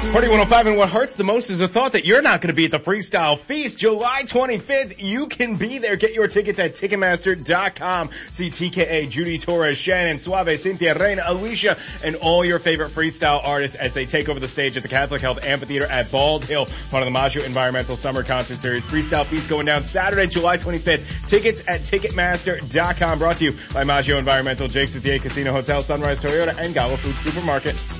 Party 105, and what hurts the most is the thought that you're not going to be at the Freestyle Feast July 25th. You can be there. Get your tickets at Ticketmaster.com. See TKA, Judy Torres, Shannon, Suave, Cynthia, Reina, Alicia, and all your favorite freestyle artists as they take over the stage at the Catholic Health Amphitheater at Bald Hill, part of the Maggio Environmental Summer Concert Series. Freestyle Feast going down Saturday, July 25th. Tickets at Ticketmaster.com. Brought to you by Maggio Environmental, Jake's Casino Hotel, Sunrise Toyota, and Gala Food Supermarket.